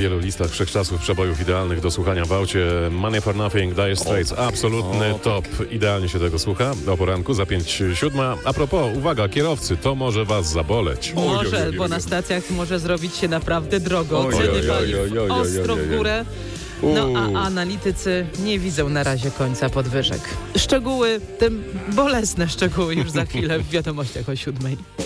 wielu listach wszechczasów przebojów idealnych do słuchania w aucie. Money for Nothing, Dire Straits, absolutny top. Idealnie się tego słucha o poranku za 5:07. A propos, uwaga, kierowcy, to może was zaboleć. Może, bo na stacjach może zrobić się naprawdę drogo. Ceny paliw ostro w górę. No a analitycy nie widzą na razie końca podwyżek. Szczegóły, te bolesne szczegóły już za chwilę w wiadomościach o 7:00.